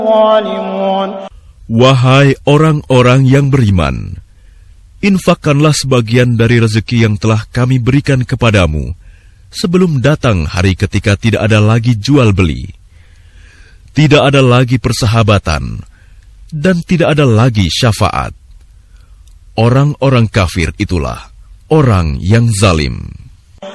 الظالمون. Wahai orang-orang yang beriman, infakkanlah sebagian dari rezeki yang telah kami berikan kepadamu sebelum datang hari ketika tidak ada lagi jual beli, tidak ada lagi persahabatan, dan tidak ada lagi syafaat. Orang-orang kafir itulah orang yang zalim.